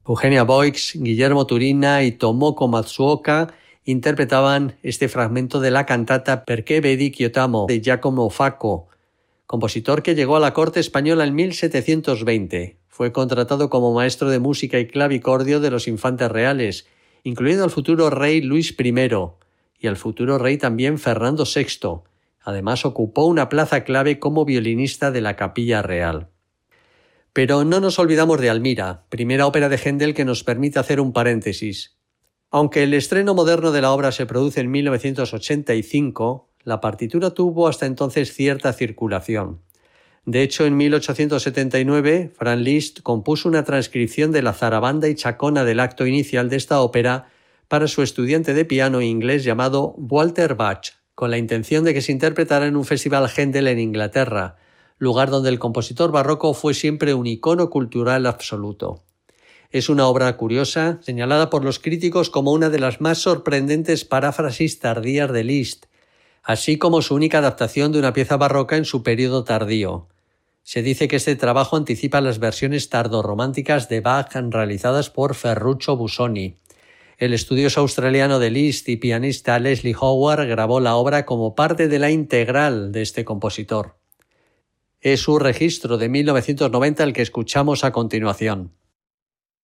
Eugenia Boix, Guillermo Turina y Tomoko Matsuoka interpretaban este fragmento de la cantata Perché vedi ch'io t'amo de Giacomo Facco, compositor que llegó a la corte española en 1720. Fue contratado como maestro de música y clavicordio de los infantes reales, incluyendo al futuro rey Luis I y al futuro rey también Fernando VI. Además ocupó una plaza clave como violinista de la Capilla Real. Pero no nos olvidamos de Almira, primera ópera de Händel que nos permite hacer un paréntesis. Aunque el estreno moderno de la obra se produce en 1985, la partitura tuvo hasta entonces cierta circulación. De hecho, en 1879, Franz Liszt compuso una transcripción de la zarabanda y chacona del acto inicial de esta ópera para su estudiante de piano inglés llamado Walter Bach, con la intención de que se interpretara en un festival Händel en Inglaterra, lugar donde el compositor barroco fue siempre un icono cultural absoluto. Es una obra curiosa, señalada por los críticos como una de las más sorprendentes paráfrasis tardías de Liszt, así como su única adaptación de una pieza barroca en su período tardío. Se dice que este trabajo anticipa las versiones tardorrománticas de Bach realizadas por Ferruccio Busoni. El estudioso australiano de Liszt y pianista Leslie Howard grabó la obra como parte de la integral de este compositor. Es su registro de 1990 el que escuchamos a continuación.